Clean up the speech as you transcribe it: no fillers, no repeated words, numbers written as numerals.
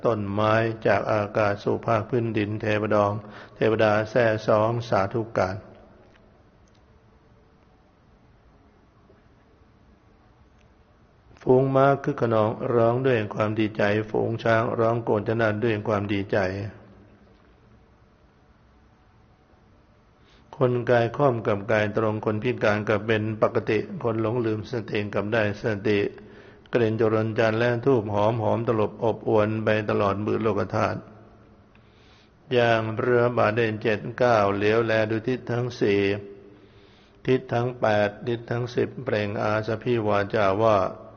ต้นไม้จากอากาศสู่ภาคพื้นดินเทวดาแส่สองสาธุการฝูงม้าคึกขนองร้องด้วยความดีใจฝูงช้างร้องโกนจนาดด้วยความดีใจคนกายค่อมกับกายตรงคนพิการกับเป็นปกติคนหลงลืมสติกับได้สติกลิ่นจรนจันทร์และธูปหอมตลบอบอวนไปตลอดมือโลกธาตุอย่างเรือบาดเด่น7 9เหลียวแลดูทิศทั้ง4ทิศทั้ง8ทิศทั้ง10เปล่งอาสพิวาจาว่า